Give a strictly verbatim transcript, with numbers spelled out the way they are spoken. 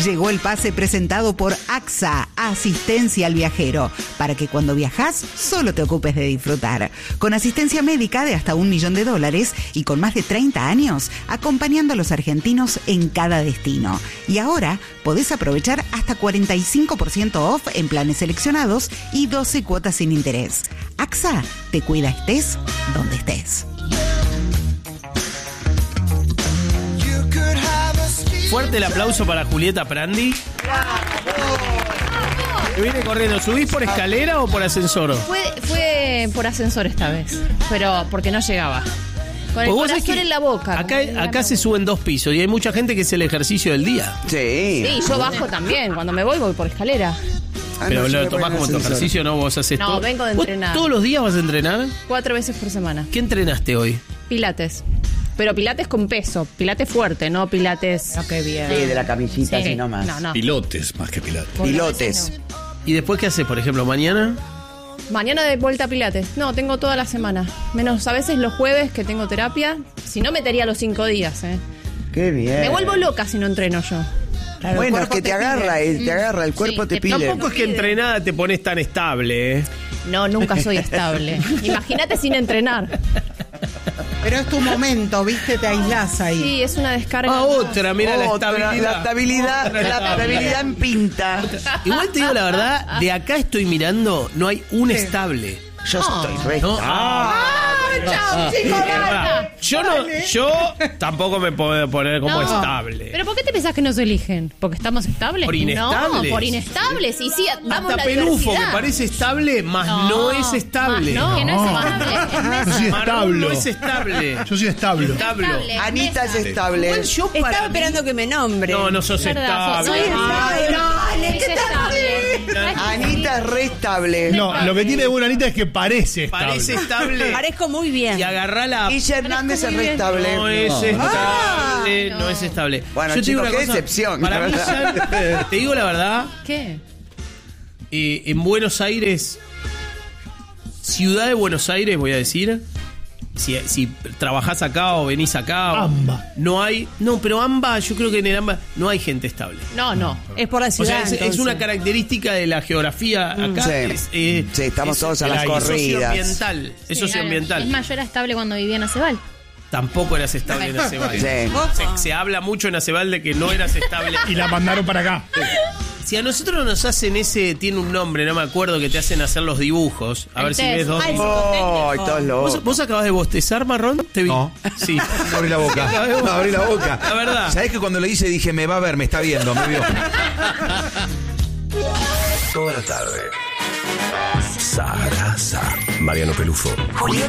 Llegó el pase presentado por A X A, Asistencia al Viajero, para que cuando viajás solo te ocupes de disfrutar. Con asistencia médica de hasta un millón de dólares y con más de treinta años, acompañando a los argentinos en cada destino. Y ahora podés aprovechar hasta cuarenta y cinco por ciento off en planes seleccionados y doce cuotas sin interés. A X A te cuida estés donde estés. Fuerte el aplauso para Julieta Prandi. ¿Te viene corriendo? ¿Subís por escalera o por ascensor? Fue, fue por ascensor esta vez, pero porque no llegaba. Con el Pues corazón en la boca. Acá, acá se suben dos pisos y hay mucha gente que es el ejercicio del día. Sí. Sí, yo bajo también. Cuando me voy, voy por escalera. Ah, Pero no, lo yo tomás me voy como en tu ascensor. ejercicio, ¿no? Vos haces No, todo. vengo de ¿Vos entrenar. ¿Todos los días vas a entrenar? Cuatro veces por semana. ¿Qué entrenaste hoy? Pilates. Pero pilates con peso. Pilates fuerte, no pilates... Ah, qué bien. Sí, de la camisita, Sí. así nomás. No, no. Pilotes más que pilates. Pilotes. ¿Y después qué haces, por ejemplo, mañana? Mañana de vuelta a pilates. No, tengo toda la semana. Menos a veces los jueves que tengo terapia. Si no, metería los cinco días, ¿eh? Qué bien. Me vuelvo loca si no entreno yo. Claro, el Bueno, es cuerpo que te, te agarra, pide. eh, te agarra, el cuerpo Sí, te te- pide. Tampoco es que entrenada te pones tan estable, ¿eh? No, nunca soy estable. Imagínate sin entrenar. Pero es tu momento, ¿viste? Te aislás ahí. Sí, es una descarga. Ah, otra, mira la Otra, estabilidad. La estabilidad, Otra la estabilidad en pinta. Igual te digo la verdad, de acá estoy mirando, no hay un estable. Yo estoy re ¿no? estable. Ah, chao, chicos, es verdad. Yo no, yo tampoco me puedo poner como No. estable. ¿Pero por qué te pensás que nos eligen? ¿Porque estamos estables? Por inestables. No, por inestables. Y sí, damos Hasta la Pelufo, que diversidad. parece estable, más no, es estable. No, que no es estable. Es Yo soy mesa. Marrón establo. no es estable. Yo soy establo. Establo. Estable. Anita es Mesa. estable. Igual yo para Estaba mí- esperando que me nombre. No, no sos Verdad, estable. soy Ay, no, Es estable. Anita es re estable. No, lo que tiene de buena Anita es que parece estable. Parece estable. Parezco muy bien. Y agarrá la... Ella Hernández es re estable. No es estable, Ah, no. es estable. Bueno, Yo te digo chicos, una qué cosa, decepción, Para la mí verdad. ya- te digo la verdad, ¿Qué? eh, en Buenos Aires, ciudad de Buenos Aires, voy a decir, si, si trabajás acá o venís acá, o- Amba. no hay, no, pero AMBA, yo creo que en el AMBA no hay gente estable. No, no. Es por la O ciudad. sea, es, es entonces. una característica de la geografía acá. Sí. es, eh, Sí, estamos es- todos a las es corridas. socioambiental. Es socioambiental. Es más, yo era estable cuando vivía en Acebal. Tampoco eras estable en Acebal. Sí. Se, se habla mucho en Acebal de que no eras estable. Y la mandaron para acá. Si a nosotros nos hacen ese, tiene un nombre, no me acuerdo, que te hacen hacer los dibujos. A El ver si test. ves dos. Ay, dibujos. Oh, todos locos. ¿Vos, vos acabas de bostezar, Marrón? Te vi. No. Sí. No abrí la boca. No abrí la boca. La verdad. ¿Sabés que cuando lo hice dije, me va a ver, me está viendo, me vio? Toda la tarde. Sarasa. Mariano Pelufo. Julieta